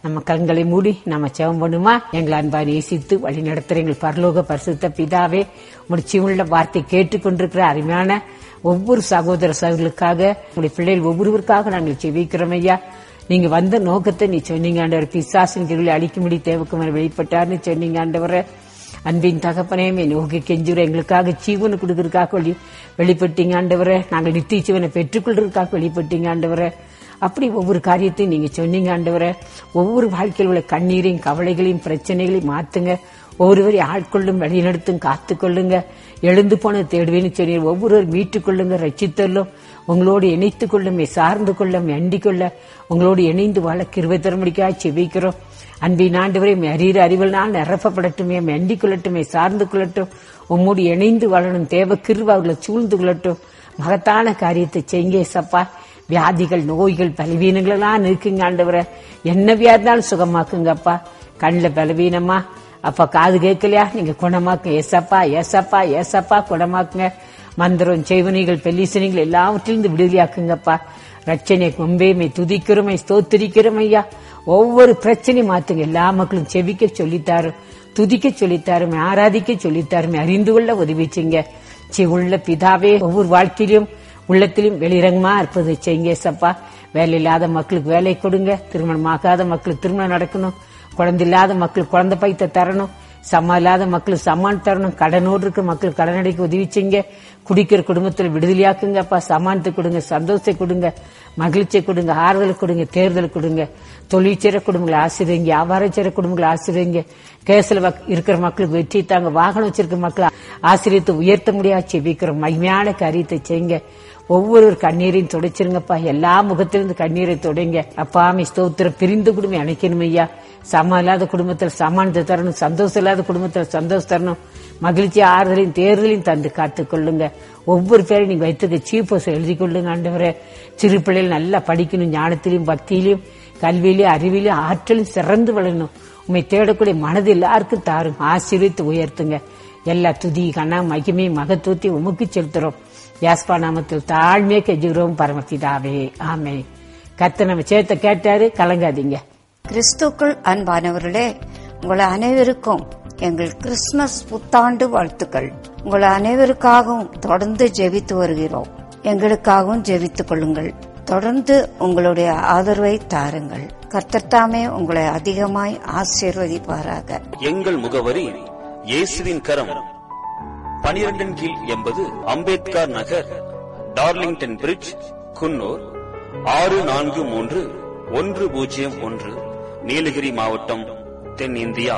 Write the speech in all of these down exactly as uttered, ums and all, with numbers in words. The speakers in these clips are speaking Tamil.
நம்ம கண்களை மூடி நம்ம ஜெபம் பண்ணுமா? எங்களை அன்பா நேசித்து வழி நடத்துற எங்கள் பரலோக பரிசுத்த பிதாவே, முடிச்சுள்ள வார்த்தை கேட்டுக்கொண்டிருக்கிற அருமையான ஒவ்வொரு சகோதர சகோதரர்களுக்காக, உங்களுடைய பிள்ளைகள் ஒவ்வொருவருக்காக நாங்கள் ஜெபிக்கிறோம் ஐயா. நீங்க வந்த நோக்கத்தை நீ சொன்னீங்க ஆண்டவர். பிசாசின் கிருளை அழிக்கும்படி தேவக்குமார் வெளிப்பட்டார்னு சொன்னீங்க ஆண்டவரை. அன்பின் தகப்பனையுமே நோக்கி கெஞ்சுற எங்களுக்காக ஜீவனை கொடுக்கறதுக்காக வெளி வெளிப்பட்டீங்க ஆண்டவரை. நாங்கள் நித்திய ஜீவனை பெற்றுக்கொள்றதுக்காக வெளிப்பட்டீங்க ஆண்டவரை. அப்படி ஒவ்வொரு காரியத்தையும் நீங்க சொன்னீங்க ஆண்டவரை. ஒவ்வொரு வாழ்க்கையில் உள்ள கண்ணீரையும் கவலைகளையும் பிரச்சனைகளையும் மாத்துங்க. ஒவ்வொருவரையும் ஆட்கொள்ளும், வழிநடத்தும், காத்துக்கொள்ளுங்க. எழுந்து போன தேடுவேன்னு சொல்லி ஒவ்வொருவரும் மீட்டுக் கொள்ளுங்க, ரட்சித்தல்லும், உங்களோடு இணைத்துக் கொள்ளும், சார்ந்து கொள்ளும், அண்டிக் கொள்ள உங்களோடு இணைந்து வாழ கிருபை தரும்படிக்காக செபிக்கிறோம். அன்பின் ஆண்டவரை அறிகிற அறிவில் நான் நிரப்பப்படட்டுமே, அண்டிக் கொள்ளட்டுமே, சார்ந்து கொள்ளட்டும், உம்மோடு இணைந்து வாழணும். தேவ கிருபை அவர்களை சூழ்ந்து கொள்ளட்டும். மகத்தான காரியத்தை செய்யுங்க சப்பா. வியாதிகள், நோய்கள், பலவீனங்கள் எல்லாம் இருக்குங்க ஆண்டவரை. என்ன வியாதினாலும் சுகமாக்குங்கப்பா. கண்ணில் பலவீனமா அப்பா, காது கேட்கலையா, நீங்க குணமாக்குங்க ஏசப்பா, ஏசப்பா, ஏசப்பா குணமாக்குங்க. மந்திரம், செய்வனிகள், பெல்லிசனிகள் எல்லாவற்றிலிருந்து விடுதலையாக்குங்கப்பா. ரட்சனை கொம்பேமை துதிக்கிறோமை, ஸ்தோத்திரிக்கிறோம் ஐயா. ஒவ்வொரு பிரச்சனையும் மாத்துங்க. எல்லா மக்களும் செவிக்க சொல்லித்தாரு, துதிக்க சொல்லித்தாருமே, ஆராதிக்க சொல்லித்தாருமே, அறிந்து கொள்ள உதவிச்சிங்க. சி உள்ள பிதாவே, ஒவ்வொரு வாழ்க்கையிலும் உள்ளத்திலும் வெளிரங்கமா இருப்பது செய்யுங்க சப்பா. வேலை இல்லாத மக்களுக்கு வேலை கொடுங்க. திருமணம் ஆகாத மக்களுக்கு திருமணம் நடக்கணும். குழந்தை இல்லாத மக்களுக்கு குழந்தை பைத்த தரணும். சம்மா இல்லாத மக்களுக்கு சம்மான் தரணும். கடனோடு இருக்கிற மக்களுக்கு கடன் அடைக்க உதவி செய்யுங்க. குடிக்கிற குடும்பத்தில் விடுதலையாக்குங்கப்பா. சமானத்தை கொடுங்க, சந்தோஷத்தை கொடுங்க, மகிழ்ச்சியை கொடுங்க, ஆறுதல் கொடுங்க, தேர்தல் கொடுங்க. தொழிற்சேர குடும்பங்களை ஆசிரியங்க, வியாபாரச்சேர குடும்பங்களை ஆசிரியங்க. கேஸ்ல இருக்கிற மக்களுக்கு வெற்றி தாங்க. வாகனம் வச்சிருக்கிற மக்களை ஆசிரியத்தை உயர்த்த முடியாது செபிக்கிற மகிமையான காரியத்தை செய்யுங்க. ஒவ்வொரு கண்ணீரையும் துடைச்சிருங்கப்பா. எல்லா முகத்திலிருந்து கண்ணீரை தொடங்க அப்பா. ஆமை ஸ்தோத்திரம். பிரிந்து குடும்பம் அணைக்கணும் ஐயா. சமம் இல்லாத குடும்பத்தில் சமானத்தை தரணும். சந்தோஷம் இல்லாத குடும்பத்தில் சந்தோஷம் தரணும். மகிழ்ச்சி, ஆறுதலையும் தேர்தலையும் தந்து காத்துக் கொள்ளுங்க. ஒவ்வொரு பேரையும் நீங்க வைத்திருக்க சீஃப் எழுதி கொள்ளுங்க ஆண்டவரே. சிறு பிள்ளைகள் நல்லா படிக்கணும். ஞானத்திலையும் பக்தியிலையும் கல்வியிலையும் அறிவிலையும் ஆற்றலும் சிறந்து வளரணும். உண்மை தேடக்கூடிய மனது எல்லாருக்கும் தாரும். ஆசீர்வித்து உயர்த்துங்க. எல்லா துதி, கண்ணா, மகிமை, மகத்துவத்தை உமக்கு செலுத்துறோம். யாஸ்பா நாமத்தில் தாழ்மையை கெஞ்சுகிறோம் பரமபிதாவே, ஆமே. கர்த்தர் நம்ம சேத்த கேட்டாரு, கலங்காதீங்க. கிறிஸ்துக்குள் அன்பானவர்களே, உங்கள் அனைவருக்கும் எங்கள் கிறிஸ்துமஸ் புத்தாண்டு வாழ்த்துக்கள். உங்கள் அனைவருக்காகவும் தொடர்ந்து ஜெபித்து வருகிறோம். எங்களுக்காகவும் ஜெபித்துக் கொள்ளுங்கள். தொடர்ந்து உங்களுடைய ஆதரவை தாருங்கள். கர்த்தர் தாமே உங்களை அதிகமாய் ஆசீர்வதிப்பாராக. எங்கள் முகவரி இயேசுவின் கரம், பனிரெண்டின் கீழ் எண்பது அம்பேத்கர் நகர், டார்லிங்டன் பிரிட்ஜ், குன்னூர் ஆறு நான்கு மூன்று ஒன்று பூஜ்ஜியம் ஒன்று, நீலகிரி மாவட்டம், தென் இந்தியா.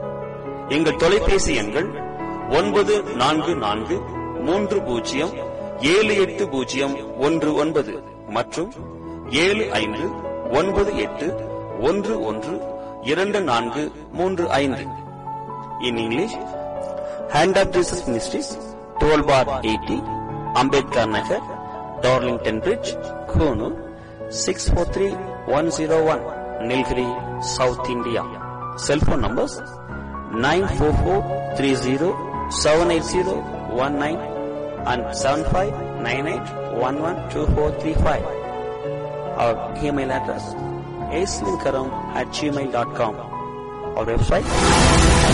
எங்கள் தொலைபேசி எண்கள் ஒன்பது நான்கு நான்கு மூன்று பூஜ்ஜியம் ஏழு எட்டு பூஜ்ஜியம் ஒன்று ஒன்பது மற்றும் ஏழு ஐந்து ஒன்பது எட்டு ஒன்று ஒன்று இரண்டு நான்கு மூன்று ஐந்து. In English, Hand of Jesus Ministries, twelve bar eighty, Ambedkar Nagar, Darlington Bridge, Konoor, six four three one zero one, Nilgiri, South India. Cell phone numbers nine four four three zero seven eight zero one nine and seven five nine eight one one two four three five. Our email address ace linkaram at gmail dot com. Our website